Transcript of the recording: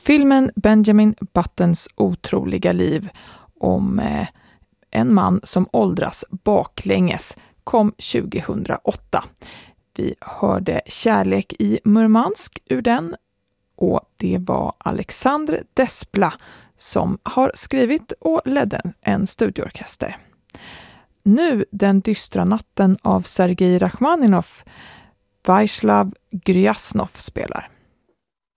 Filmen Benjamin Buttons otroliga liv om en man som åldras baklänges kom 2008. Vi hörde Kärlek i Murmansk ur den och det var Alexandre Desplat som har skrivit och ledde en studieorkester. Nu Den dystra natten av Sergej Rachmaninov, Vaislav Gryasnov spelar.